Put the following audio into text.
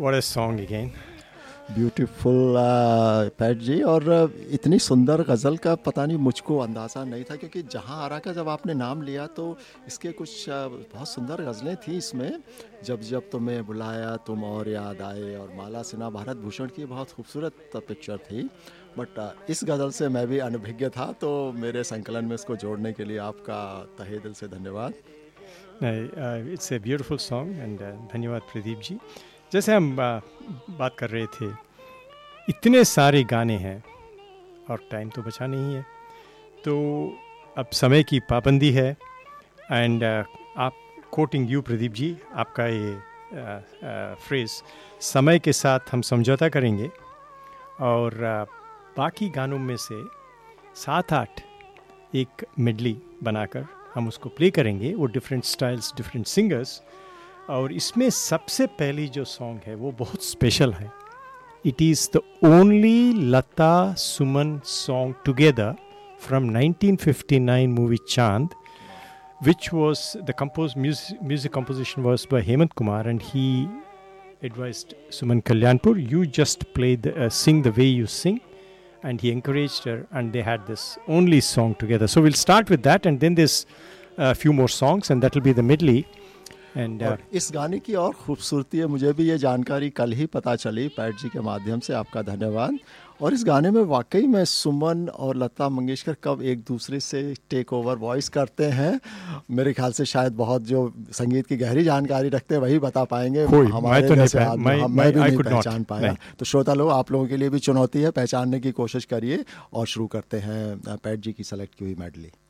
What a song again. Beautiful PAT जी। और इतनी सुंदर गज़ल का पता नहीं मुझको अंदाज़ा नहीं था, क्योंकि जहाँ आरा का जब आपने नाम लिया तो इसके कुछ बहुत सुंदर गज़लें थी इसमें। जब जब तुम्हें बुलाया तुम और याद आए, और माला सिन्हा भारत भूषण की बहुत खूबसूरत पिक्चर थी। बट इस गज़ल से मैं भी अनभिज्ञ था, तो मेरे संकलन में इसको जोड़ने के लिए आपका तहे दिल से धन्यवाद। It's a beautiful song and धन्यवाद प्रदीप जी। जैसे हम बात कर रहे थे, इतने सारे गाने हैं और टाइम तो बचा नहीं है, तो अब समय की पाबंदी है। एंड आप कोटिंग यू प्रदीप जी, आपका ये फ्रेज़, समय के साथ हम समझौता करेंगे और बाकी गानों में से 7-8 एक मिडली बनाकर हम उसको प्ले करेंगे, वो डिफरेंट स्टाइल्स, डिफरेंट सिंगर्स। और इसमें सबसे पहली जो सॉन्ग है वो बहुत स्पेशल है। It is the only Lata Suman song together from 1959 movie चांद, which was the music composition was by Hemant Kumar, and he advised Suman Kalyanpur, you just play sing the way you sing, and he encouraged her, and they had this only song together. So we'll start with that, and then there's a few more songs, and that will be the medley. And इस गाने की और खूबसूरती है, मुझे भी ये जानकारी कल ही पता चली पैट जी के माध्यम से, आपका धन्यवाद। और इस गाने में वाकई में सुमन और लता मंगेशकर कब एक दूसरे से टेक ओवर वॉइस करते हैं, मेरे ख्याल से शायद बहुत जो संगीत की गहरी जानकारी रखते हैं वही बता पाएंगे। हमारे तो जैसे मैं भी नहीं could पहचान not, पाया। तो श्रोता लोग, आप लोगों के लिए भी चुनौती है, पहचानने की कोशिश करिए। और शुरू करते हैं पैट जी की सेलेक्ट की हुई मेडली।